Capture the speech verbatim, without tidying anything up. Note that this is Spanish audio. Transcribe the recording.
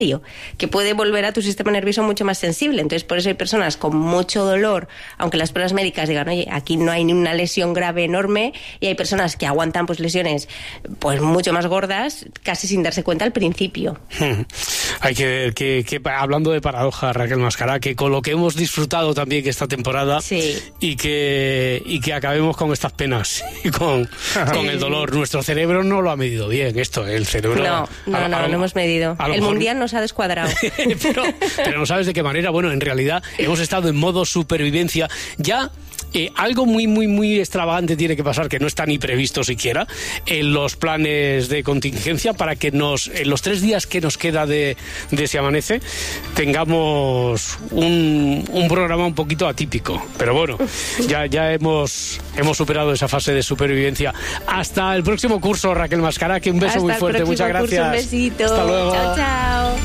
que puede volver a tu sistema nervioso mucho más sensible. Entonces, por eso hay personas con mucho dolor, aunque las pruebas médicas digan, oye, aquí no hay ni una lesión grave enorme, y hay personas que aguantan pues lesiones pues mucho más gordas, casi sin darse cuenta al principio. Hay que ver que, que, hablando de paradoja, Raquel Mascará, que con lo que hemos disfrutado también esta temporada, sí. y que y que acabemos con estas penas y con, con el dolor. Nuestro cerebro no lo ha medido bien esto, el cerebro. No, no, a, no, a, no, no hemos medido. El mejor... mundial nos ha descuadrado. pero, pero no sabes de qué manera. Bueno, en realidad hemos estado en modo supervivencia. Ya eh, algo muy, muy, muy extravagante tiene que pasar, que no está ni previsto siquiera en los planes de contingencia, para que nos, en los tres días que nos queda de, de Se Amanece, tengamos un, un programa un poquito atípico. Pero bueno, ya, ya hemos, hemos superado esa fase de supervivencia. Hasta el próximo curso, Raquel Mascará, que un beso Hasta muy fuerte. Muchas curso, gracias. Un besito. Hasta luego. Chao, chao.